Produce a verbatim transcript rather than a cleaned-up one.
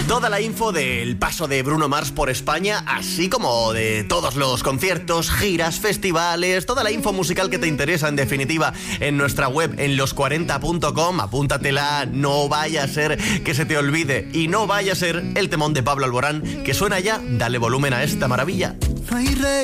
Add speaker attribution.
Speaker 1: Toda la info del paso de Bruno Mars por España, así como de todos los conciertos, giras, festivales, toda la info musical que te interesa, en definitiva, en nuestra web, en los cuarenta punto com. Apúntatela, no vaya a ser que se te olvide y no vaya a ser el temón de Pablo Alborán que suena ya. Dale volumen a esta maravilla.